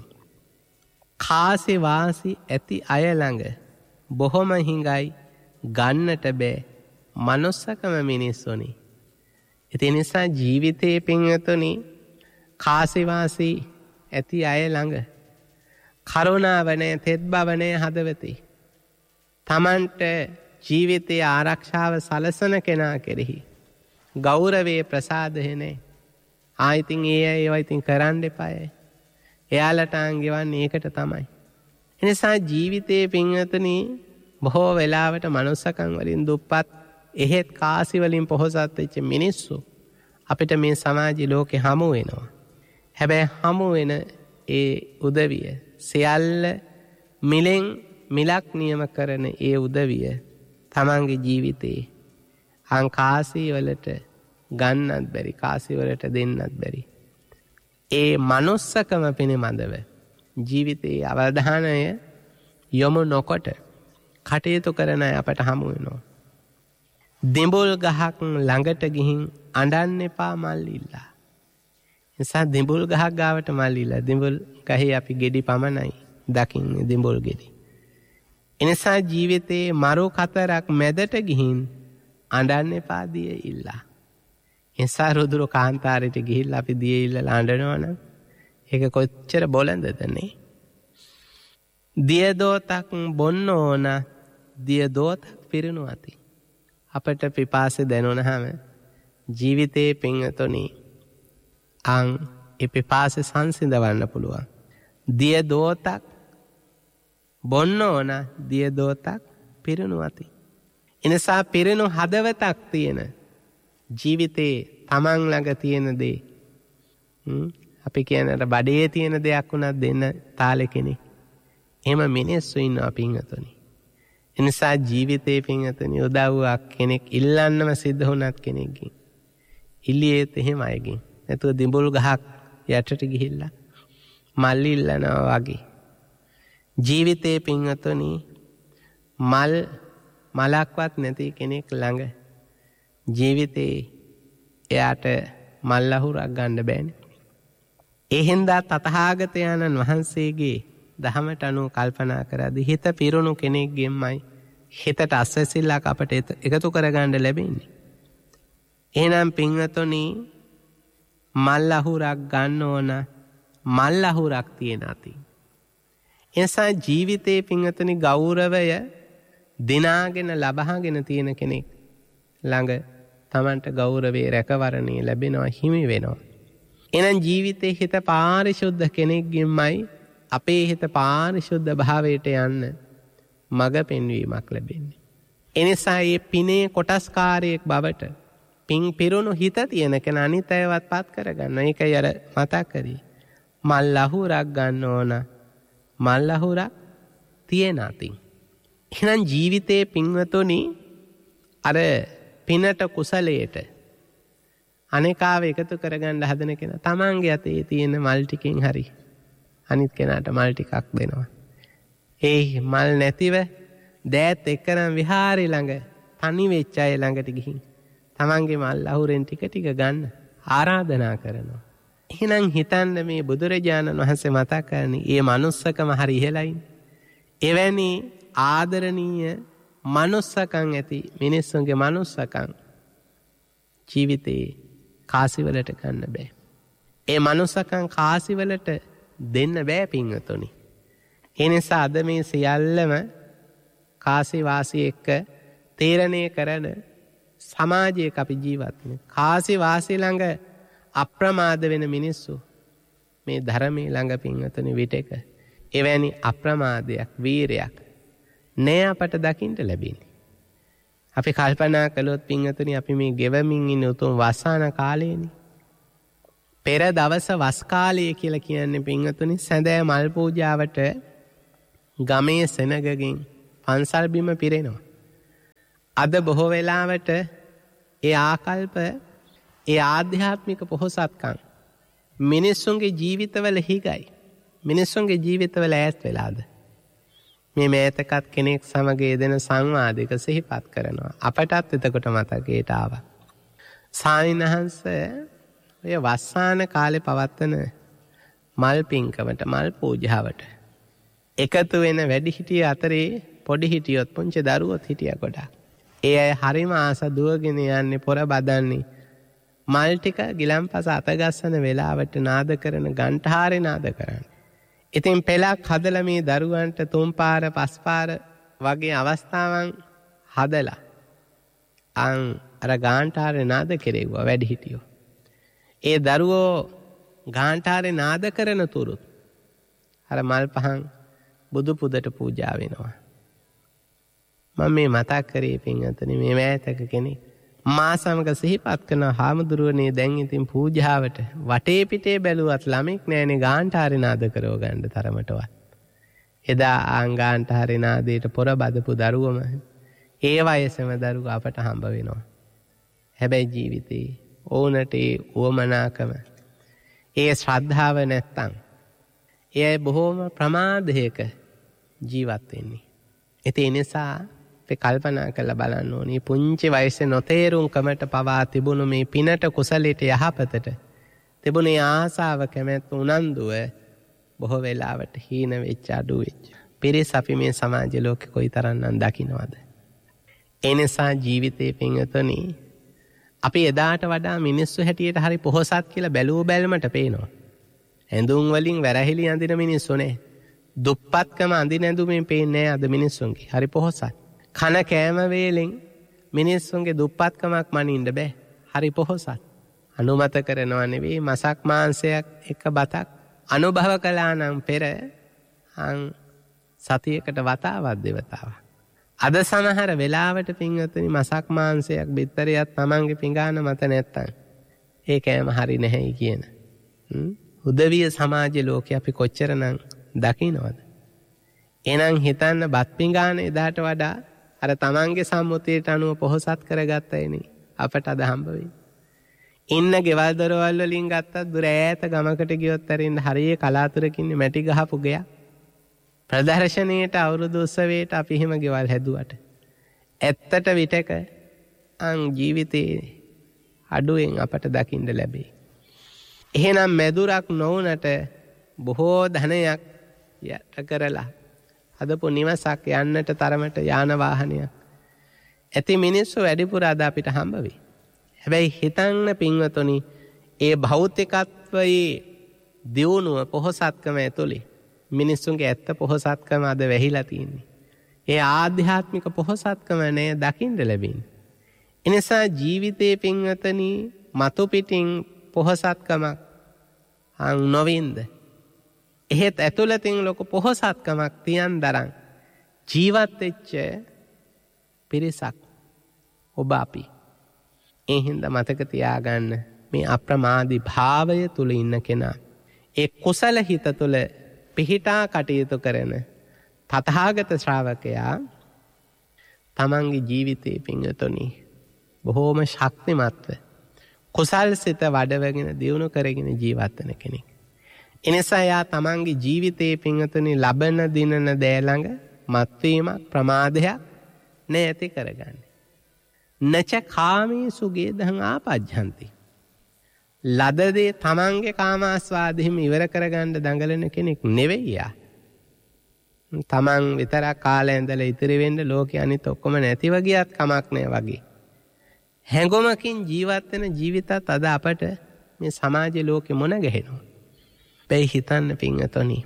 Speaker 1: කාසි වාසි ඇති අය ළඟ බොහොම හිඟයි ගන්නට බෑ. මනුස්සකම මිනිස්සුනි. ඒ නිසා ජීවිතේ පින්වතුනි කාසි වාසි ඇති අය ළඟ කරුණාව නැහැ, තෙත් බව නැහැ හදවතේ. තමන්ට ජීවිතයේ ආරක්ෂාව සලසන කෙනා කෙරෙහි ගෞරවයේ ප්‍රසාදය නැහැ. ආයිතින් ඒ අය ඒවා ඉතින් කරන්න එපායි. එයාලට අංගෙවන්නේ ඒකට තමයි. එනිසා ජීවිතයේ පින්වතුනි බොහෝ වෙලාවට මනුස්සකම් වලින් දුප්පත් එහෙත් කාසි වලින් පොහොසත් වෙච්ච මිනිස්සු අපිට මේ සමාජ ලෝකේ හමු වෙනවා. හැබැයි හමු වෙන ඒ උදවිය සියල්ල මිලෙන් මිලක් නියම කරන ඒ උදවිය තමන්ගේ ජීවිතේ අං කාසි වලට ගන්නත් බැරි, කාසි වලට දෙන්නත් බැරි. ඒ මනුස්සකම පිළිබඳව ජීවිතයේ අවධානය යොමු නොකොට කටයුතු කරන අය අපට හමු වෙනවා. දෙඹුල් ගහක් ළඟට ගිහින් අඬන්න එපා මල් ඉල්ලා. නිසා දෙඹුල් ගහක් ගාවට මල් ඉල්ලා. දෙඹුල් ගහේ අපි ගෙඩි පමණයි දකින්නේ, දෙඹුල් ගෙඩි. එනිසා ජීවිතේ මරු කතරක් මැදට ගිහින් අඬන්න එපා දිය ඉල්ලා. එසා රුදුරු කාන්තාරයට ගිහිල්ලා අපි දිය ඉල්ලලා අඬනවනම් ඒක කොච්චර බොළඳද නේ. දිය දෝතක් බොන්න ඕන, දිය දෝතක් පිරුණු ඇති. අපට පිපාසය දැනුණාම ජීවිතේ පින්වතුනි අං ඒ පිපාසය සංසිඳවන්න පුළුවන්. දිය දෝතක් බොන්න ඕන, දිය දෝතක් පිරුණු ඇති. එනිසා පිරුණු හදවතක් තියෙන ජීවිතේ තමන් ළඟ තියෙන දේ අපි කියනට බඩේ තියෙන දෙයක් වුණත් දෙන්න තාලේ කෙනෙක්. එහෙම මිනිස්සු ඉන්නවා පින්වතුනි. එනිසා ජීවිතේ පින්වතුනි උදව්වක් කෙනෙක් ඉල්ලන්නම සිද්ධ වුණත් කෙනෙක්ගෙන් ඉල්ලියෙත් එහෙම අයගෙන්. නැතුව දිඹුල් ගහක් යටට ගිහිල්ලා මල් ඉල්ලනවා වගේ. ජීවිතේ පින්වතුනි මල් මලක්වත් නැති කෙනෙක් ළඟ ජීවිතේ එයාට මල් අහුරක් ගන්න බෑනේ. ඒ හින්දා තථාගතයන්න් වහන්සේගේ දහමට අනුව කල්පනා කරද්දී හිත පිරුණු කෙනෙක්ගෙන්මයි හිතට අස්වැසිල්ලක් අපට එකතු කරගන්න ලැබෙන්නේ. එහෙනම් පින්වතුනි මල් අහුරක් ගන්න ඕන, මල් අහුරක් තියෙන අති. එනිසා ජීවිතේ පින්වතුනි ගෞරවය දිනාගෙන ලබාගෙන තියෙන කෙනෙක් ළඟ තමන්ට ගෞරවයේ රැකවරණය ලැබෙනවා, හිමි වෙනවා. එහෙනම් ජීවිතේ හිත පාරිශුද්ධ කෙනෙක්ගෙන්මයි අපේ හිත පාරිශුද්ධ භාවයට යන්න මඟ පෙන්වීමක් ලැබෙන්නේ. එනිසා මේ පිනේ කොටස්කාරයෙක් බවට පින් පිරුණු හිත තියෙන කෙනා අනිත් අයවත් පත් කරගන්න. ඒකයි අර මතක් කරේ. මල් අහුරක් ගන්න ඕන, මල් අහුරක් තියෙන අතින්. එහෙනම් ජීවිතේ පින්වතුනි අර පිනට කුසලයට අනේකාව එකතු කරගන්න හදන කෙනා තමන්ගේ අතේ තියෙන මල් ටිකෙන් හරි අනිත් කෙනාට මල් ටිකක් දෙනවා. ඒ මල් නැතිව දෑත් එක්කනම් විහාරේ ළඟ තනි වෙච්ච අය ළඟට ගිහින් තමන්ගේ මල් අහුරෙන් ටික ටික ගන්න ආරාධනා කරනවා. එහෙනම් හිතන්න මේ බුදුරජාණන් වහන්සේ මතක් කරන්නේ මේ manussකම හරි ඉහළයි. එවැනි ආදරණීය manussකම් ඇති මිනිස්සුන්ගේ manussකම් ජීවිතේ කාසිවලට ගන්න බෑ. ඒ manussකම් කාසිවලට දෙන්න බෑ පින්වතුනි. ඒ නිසා අද මේ සියල්ලම කාසි වාසී එක්ක තීරණය කරන සමාජයක අපි ජීවත් වෙන්නේ. කාසි වාසී ළඟ අප්‍රමාද වෙන මිනිස්සු මේ ධර්මයේ ළඟ පින්වතුනි විටක එවැනි අප්‍රමාදයක්, වීරයක් නෑ අපට දකින්න ලැබෙන්නේ. අපි කල්පනා කළොත් පින්වතුනි අපි මේ ගෙවමින් ඉන්න උතුම් වසාන කාලේනේ. පෙර දවස වස් කාලය කියලා කියන්නේ පින්වතුනි සැඳෑ මල් පූජාවට ගමේ සෙනගකින් පන්සල් බිම පිරෙනවා. අද බොහෝ වෙලාවට ඒ ආකල්ප, ඒ ආධ්‍යාත්මික පොහොසත්කම් මිනිස්සුන්ගේ ජීවිතවල හිගයි. මිනිස්සුන්ගේ ජීවිතවල ඈත් වෙලාද? මේ මේතකත් කෙනෙක් සමග යෙදෙන සංවාදයක සිහිපත් කරනවා. අපටත් එතකොට මතකයට ආවා. සාමිනහංශ ඔය වස්සාන කාලේ පවත්වන මල් පින්කමට මල් පූජාවට එකතු වෙන වැඩිහිටිය අතරේ පොඩි හිටියොත් පුංචි දරුවොත් හිටියා ගොඩක්. ඒ අය හරිම ආස දුවගෙන යන්නේ පොර බදන්නේ මල් ටික ගිලම්පස අතගස්සන වෙලාවට නාද කරන ගන්ඨාරේ නාද කරන්නේ. ඉතින් පෙලක් හදලා මේ දරුවන්ට තුන් පාර පස් පාර වගේ අවස්ථාවන් හදලා අන් අර ගාන්ඨාරේ නාද කෙරෙව්වා වැඩිහිටියෝ. ඒ දරුවෝ ගාන්ඨාරේ නාද කරන තුරුත් අර මල් පහන් බුදු පුදට පූජා වෙනවා. මම මේ මතක් කරේ පින්වතුනි මේ මෑතක කෙනෙක් මා සමග සිහිපත් කරන හාමුදුරුවනේ දැන් ඉතින් පූජාවට වටේ පිටේ බැලුවත් ළමෙක් නෑනේ ගාන්ඨාරේ නාද කරව ගන්න තරමටවත්. එදා ආන් ගාන්ඨාරේ නාදයට පොර බදපු දරුවම ඒ වයසේම දරුවා අපට හම්බ වෙනවා. හැබැයි ජීවිතේ ඕනට ඒ උවමනාකම ඒ ශ්‍රද්ධාව නැත්තම් ඒ බොහෝම ප්‍රමාදයක ජීවත් වෙන්නේ. ඒ නිසා අපි කල්පනා කරලා බලන්න ඕනේ පුංචි වයසේ නොතේරුම්කමට පවා තිබුණු මේ පිනට කුසලයට යහපතට තිබුණේ ආසාව කැමැත්ත උනන්දුව බොහෝ වෙලාවට හීන වෙච්ච අඩු වෙච්ච පිරිස් අපි මේ සමාජ ලෝකේ කොයිතරම්නම් දකින්නවද? ඒ නිසා ජීවිතේ පින්වතුනි අපි එදාට වඩා මිනිස්සු හැටියට හරි පොහොසත් කියලා බැලුව බැලමට පේනවා. ඇඳුම් වලින් වැරහිලි අඳින මිනිස්සු නේ. දුප්පත්කම අඳින ඇඳුමින් පේන්නේ අද මිනිස්සුන්ගේ. හරි පොහොසත්. කන කෑම වේලෙන් මිනිස්සුන්ගේ දුප්පත්කමක් මනින්න බෑ. හරි පොහොසත්. අනුමත කරනවා නෙවෙයි මසක් මාංශයක් එක බතක් අනුභව කළා නම් පෙර අන් සතියකට වතාවක් දෙවතාවක්. අද සමහර වෙලාවට පින්වතුනි මසක් මාංශයක් බිත්තරයක් තමන්ගේ පිඟාන මත නැත්තම් ඒ කෑම හරි නැහැයි කියන. උදවිය සමාජ ලෝකේ අපි කොච්චරනම් දකින්නවද? එහෙනම් හිතන්න බත් පිඟාන එදාට වඩා අර තමන්ගේ සම්මුතියට අනුව පොහොසත් කරගත්තයිනේ අපට අද හම්බ වෙන්නේ. ඉන්න ගෙවල් දොරවල් වලින් ගත්තත් දුර ඈත ගමකට ගියොත් අරින්න හරිය කලාතුරකින් මැටි ගහපු ගයක්. ප්‍රදර්ශනයේට අවුරුදු උත්සවයට අපි හිම ගෙවල් හැදුවට ඇත්තට විතක අන් ජීවිතේ අඩුවෙන් අපට දකින්න ලැබේ. එහෙනම් මැදුරක් නොවුනට බොහෝ ධනයක් යට කරලා අදපු නිවසක් යන්නට තරමට යාන වාහනයක් ඇති මිනිස්සු වැඩිපුර අද අපිට හම්බ වෙයි. හැබැයි හිතන්න පින්වතුනි ඒ භෞතිකත්වයේ දියුණුව පොහොසත්කම ඇතුලේ මිනිස්සුන්ගේ ඇත්ත පොහොසත්කම අද වැහිලා තියෙන්නේ. ඒ ආධ්‍යාත්මික පොහොසත්කම නේ දකින්න ලැබෙන්නේ. එනිසා ජීවිතේ පින්වතනි මතු පිටින් පොහොසත්කමක් අන් නොවින්ද එහෙත් ඇතුළතින් ලොකු පොහොසත්කමක් තියන් දරන් ජීවත් වෙච්ච පිරිසක් ඔබ අපි. ඒ හින්දා මතක තියාගන්න මේ අප්‍රමාදී භාවය තුල ඉන්න කෙනා ඒ කුසල හිත තුල පිහිටා කටයුතු කරන තථාගත ශ්‍රාවකයා තමන්ගේ ජීවිතේ පිංගතොනි බොහෝම ශක්තිමත්ව කුසල් සිත වඩවගෙන දියුණු කරගෙන ජීවත් වෙන කෙනෙක්. එනිසා යා තමන්ගේ ජීවිතේ පිංගතොනි ලබන දිනන දෑ ළඟ මත්වීමක් ප්‍රමාදයක් නැති කරගන්නේ. නච කාමී සුගේ දහං ආපජ්ජන්ති. ලදදේ තමන්ගේ කාමාස්වාදෙහිම ඉවර කරගන්න දඟලන කෙනෙක් නෙවෙයි යා. තමන් විතරක් කාලේ ඉඳලා ඉතිරි වෙන්න ලෝකේ අනිත් ඔක්කොම නැතිව ගියත් කමක් නෑ වගේ. හැඟොමකින් ජීවත් වෙන ජීවිතත් අද අපට මේ සමාජ ලෝකෙ මොන ගැහෙනවා. බැයි හිතන්න පිංගතොනි.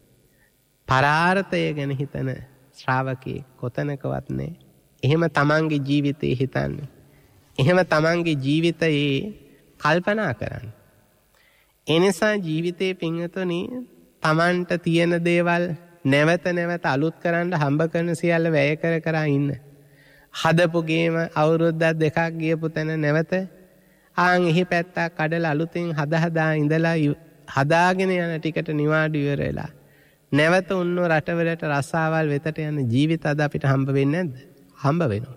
Speaker 1: පරාර්ථය ගැන හිතන ශ්‍රාවකේ කොතනකවත් නෑ. එහෙම තමන්ගේ ජීවිතේ හිතන්නේ. එහෙම තමන්ගේ ජීවිතයේ කල්පනා කරන්න. එනිසා ජීවිතේ පිංගතොනි තමන්ට තියෙන දේවල් නැවත නැවත අලුත් කරන්න හම්බ කරන සියල්ල වැය කර කර ඉන්න. හදපු ගේම අවුරුද්දක් දෙකක් ගියපු තැන නැවත ආන් එහි පැත්තක් කඩලා අලුතෙන් හද හදා ඉඳලා හදාගෙන යන ටිකට නිවාඩු ඉවර වෙලා නැවත උන්නු රටවලට රස්සාවල් වෙතට යන ජීවිත අද අපිට හම්බ වෙන්නේ නැද්ද? හම්බ වෙනවා.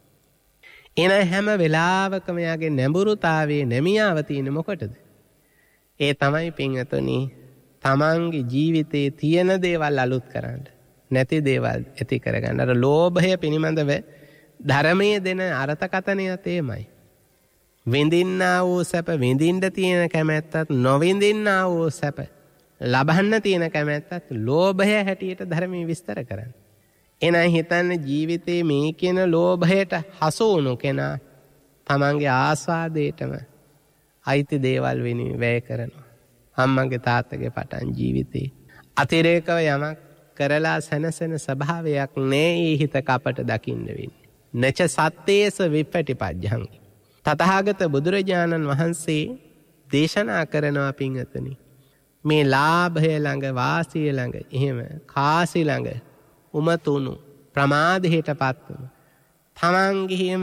Speaker 1: එන හැම වෙලාවකම යාගේ නැඹුරුතාවයේ නැමියාව තියෙන මොකටද? ඒ තමයි පින්වතුනි තමන්ගේ ජීවිතයේ තියෙන දේවල් අලුත් කරන්න. නැති දේවල් ඇති කරගන්න. අර ලෝභය පිළිබඳව ධර්මයේ දෙන අර්ථකථනය තේමයි. විඳින්නා වූ සැප විඳින්න තියෙන කැමැත්තත් නොවිඳින්නා වූ සැප ලබන්න තියෙන කැමැත්තත් ලෝභය හැටියට ධර්මයේ විස්තර කරන්නේ. එනයි හිතන්නේ ජීවිතේ මේ කියන ලෝභයට හසු වුණු කෙනා තමන්ගේ ආස්වාදයටම අයිති දේවල් වෙනුවෙන් වැය කරනවා. අම්මගේ තාත්තගේ පටන් ජීවිතේ අතිරේකව යමක් කරලා සැනසෙන ස්වභාවයක් නෑ හිත කපට දකින්න වෙන්නේ. නච සත්තේස විපටිපජ්ජං. තථාගත බුදුරජාණන් වහන්සේ දේශනා කරනවා පින්වතුනි. මේ ලාභය ළඟ වාසිය ළඟ එහෙම කාසි ළඟ උමතුණු ප්‍රමාදයටපත් වුණු තමන්ගේම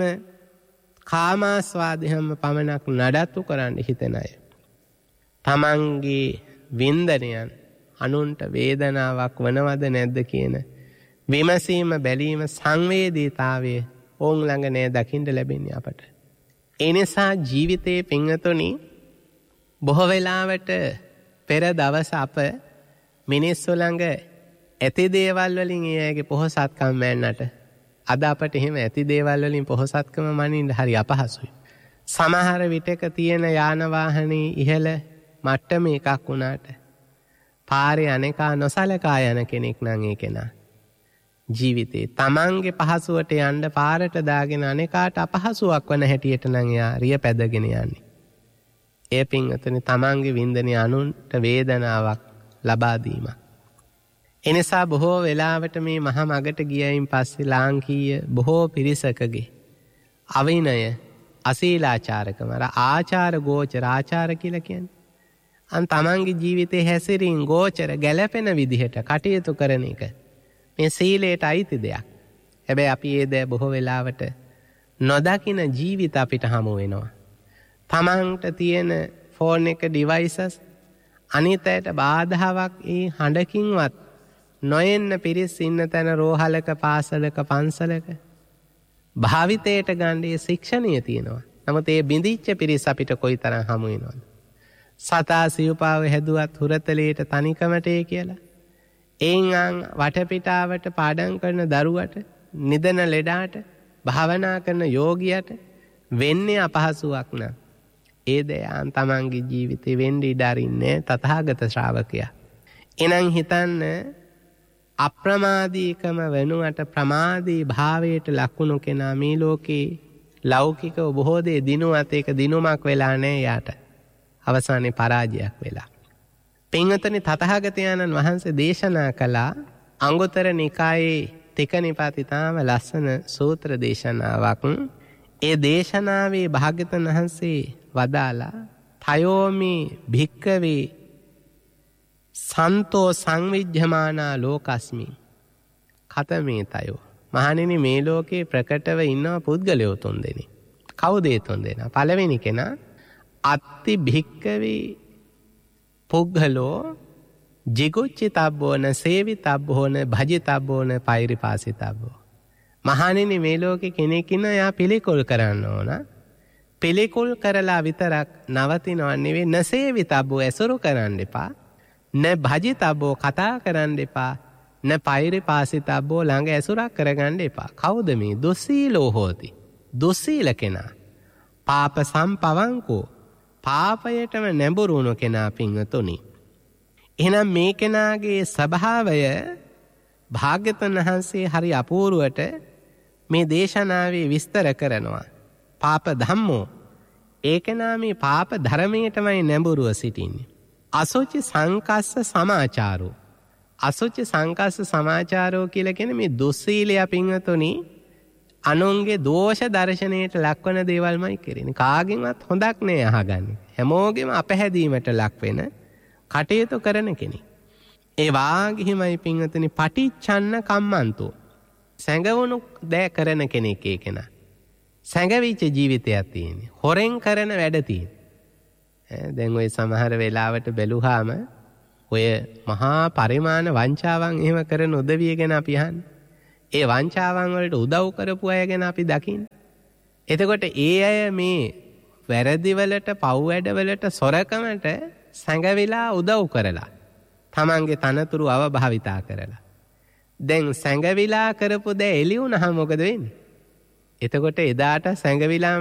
Speaker 1: කාමාස්වාදයම පමණක් නඩත්තු කරන්න හිතන අය තමන්ගේ වින්දනයන් අනුන්ට වේදනාවක් වනවද නැද්ද කියන විමසීම බැලීම සංවේදීතාවය ඕන් ළඟ නෑ දකින්න ලැබෙන්නේ අපට. ඒ නිසා ජීවිතයේ පින්වතුනි බොහෝ වෙලාවට පෙර දවස අප මිනිස්සු ළඟ ඇති දේවල් වලින් ඒ අයගේ පොහොසත්කම් මැන්නට අද අපට එහෙම ඇති දේවල් වලින් පොහොසත්කම මනින්න හරි අපහසුයි. සමහර විටක තියෙන යාන වාහනේ ඉහළ මට්ටම එකක් වුණාට පාරේ අනේකා නොසලකා යන කෙනෙක් නම් ඒ කෙනා ජීවිතේ තමන්ගේ පහසුවට යන්න පාරට දාගෙන අනේකාට අපහසුයක් වන හැටියට නම් එයා රිය පැදගෙන යන්නේ. ඒ පින්වතුනි තමන්ගේ වින්දනයේ අනුන්ට වේදනාවක් ලබා දීමක්. එනිසා බොහෝ වෙලාවට මේ මහා මගට ගියයින් පස්සේ ලාංකීය බොහෝ පිරිසකගේ අවිනය අශීලාචාරකම අර ආචාර ගෝචර ආචාර කියලා කියන්නේ අන් තමන්ගේ ජීවිතේ හැසිරීම ගෝචර ගැළපෙන විදිහට කටයුතු කරන එක මේ සීලයට අයිති දෙයක්. හැබැයි අපි ඒ දේ බොහෝ වෙලාවට නොදකින ජීවිත අපිට හමු වෙනවා. තමන්ට තියෙන ෆෝන් එක ඩිවයිසස් අනිතයට බාධාවක් ඒ හඬකින්වත් නොයෙන්න පිරිස් ඉන්න තැන රෝහලක පාසලක පන්සලක භාවිතයට ගන්නේ ශික්ෂණීය තියෙනවා. නමුත් ඒ බිඳිච්ච පිරිස් අපිට කොයිතරම් හමු වෙනවද? සතා සිව්පාව හැදුවත් හුරතලයට තනිකමට ඒ කියලා. එයින් වටපිටාවට පාඩම් කරන දරුවට, නිදන ලෙඩාට, භාවනා කරන යෝගියට වෙන්නේ අපහසුයක් නෑ. ඒ දයන් තමන්ගේ ජීවිතේ වෙන්න ඉඩ අරින්නේ තථාගත ශ්‍රාවකයා. එනං හිතන්න අප්‍රමාදීකම වෙනුවට ප්‍රමාදී භාවයට ලකුණු කෙනා මේ ලෝකේ ලෞකිකව බොහෝ දේ දිනුවත් ඒක දිනුමක් වෙලා නෑ යාට. අවසානයේ පරාජයක් වෙලා. පින්වතුනි තථාගතයන්න් වහන්සේ දේශනා කළා අංගුත්තර නිකායේ තික නිපාතිතාම ලස්සන සූත්‍ර දේශනාවක්. ඒ දේශනාවේ භාග්‍යවතුන් වහන්සේ වදාලා තයෝමි භික්කවේ සන්තෝ සංවිජ්ජමානා ලෝකස්මි කතමේ තයෝ. මහණෙනි මේ ලෝකේ ප්‍රකටව ඉන්න පුද්ගලයෝ තුන් දෙනෙක්. කවුද ඒ තුන් දෙනා? පළවෙනි කෙනා අත්ති භික්කවේ පුග්ගලෝ ජිගුච්චිතබ්බෝන සේවිතබ්බෝන භජිතබ්බෝන පෛරිපාසිතබ්බෝ. මහණෙනි මේ ලෝකේ කෙනෙක් ඉන්න යා පිළිකුල් කරන්න ඕන. පිළිකුල් කරලා විතරක් නවතිනව නෙවෙයි නසේවිතබ්බෝ ඇසුරු කරන්න එපා. න භජිතබ්බෝ කතා කරන්න එපා. න පෛරිපාසිතබ්බෝ ළඟ ඇසුරක් කරගන්න එපා. කවුද මේ? දුස්සීලෝ හෝති. දුස්සීල කෙනා. පාප සම්පවංකෝ පාපයටම නැඹුරු වුණු කෙනා පින්වතුනි. එහෙනම් මේ කෙනාගේ ස්වභාවය භාග්‍යවතුන් වහන්සේ හරි අපූර්වට මේ දේශනාවේ විස්තර කරනවා. පාප ධම්මෝ ඒ කෙනා මේ පාප ධර්මයටමයි නැඹුරුව සිටින්නේ. අසුචි සංකස්ස සමාචාරෝ. අසුචි සංකස්ස සමාචාරෝ කියලා කියන්නේ මේ දුස්සීලය පින්වතුනි අනුන්ගේ දෝෂ දර්ශනයට ලක්වන දේවල්මයි කරන්නේ. කාගෙන්වත් හොඳක් නෑ අහගන්නේ. හැමෝගෙම අපහැදීමට ලක් වෙන කටයුතු කරන කෙනෙක්. ඒ වාගේමයි පින්වතුනි පටිච්චන්න කම්මන්තෝ. සැඟවුණු දෑ කරන කෙනෙක් ඒ කෙනා. සැඟවිච්ච ජීවිතයක් තියෙන්නේ. හොරෙන් කරන වැඩ තියෙන්නේ. දැන් ওই සමහර වෙලාවට බැලුවාම ඔය මහා පරිමාණ වංචාවන් එහෙම කරන උදවිය ගැන අපි අහන්නේ. ඒ වංචාවන් වලට උදව් කරපු අය ගැන අපි දකින්නේ. එතකොට ඒ අය මේ වැරදි වලට, පව් වැඩ වලට, සොරකමට සැඟවිලා උදව් කරලා තමන්ගේ තනතුරු අවභාවිතා කරලා. දැන් සැඟවිලා කරපු දේ එළි වුණාම මොකද වෙන්නේ? එතකොට එදාට සැඟවිලා